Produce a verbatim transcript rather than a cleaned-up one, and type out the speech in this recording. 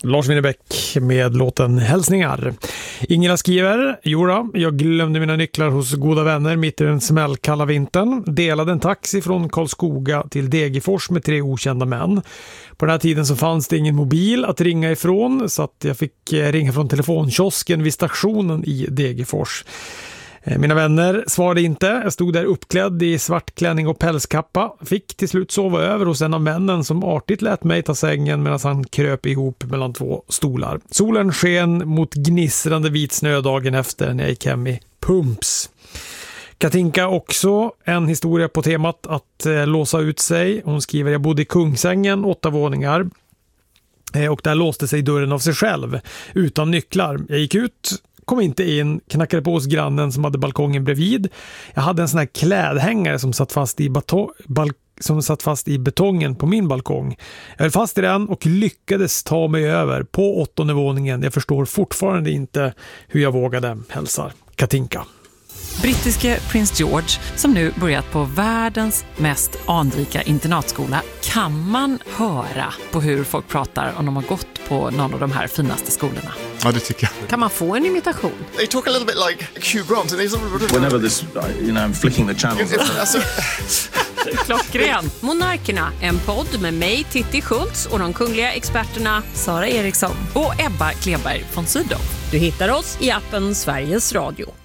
Lars Winnerbäck med låten Hälsningar. Ingela skriver: Jodå, jag glömde mina nycklar hos goda vänner mitt i den smällkalla vintern. Delade en taxi från Karlskoga till Degerfors med tre okända män. På den här tiden så fanns det ingen mobil att ringa ifrån, så att jag fick ringa från telefonkiosken vid stationen i Degerfors. Mina vänner svarade inte. Jag stod där uppklädd i svart klänning och pälskappa. Fick till slut sova över hos en av männen som artigt lät mig ta sängen medan han kröp ihop mellan två stolar. Solen sken mot gnisrande vit snö dagen efter när jag gick hem i pumps. Katinka också en historia på temat att eh, låsa ut sig. Hon skriver: jag bodde i Kungsängen, åtta våningar. Eh, och där låste sig dörren av sig själv utan nycklar. Jag gick ut, kom inte in, knackade på hos grannen som hade balkongen bredvid. Jag hade en sån här klädhängare som satt fast i, bato- bal- som satt fast i betongen på min balkong. Jag höll fast i den och lyckades ta mig över på åttonde våningen. Jag förstår fortfarande inte hur jag vågade, hälsar Katinka. Brittiske prins George, som nu börjat på världens mest anrika internatskola, kan man höra på hur folk pratar om de har gått på någon av de här finaste skolorna. Ja, det tycker jag. Kan man få en imitation? They talk a little bit like Hugh Grant. And he's... Whenever this, you know, I'm flicking the channels. Klockren. Monarkerna, en podd med mig, Titti Schultz, och de kungliga experterna Sara Eriksson och Ebba Kleberg von Sydow. Du hittar oss i appen Sveriges Radio.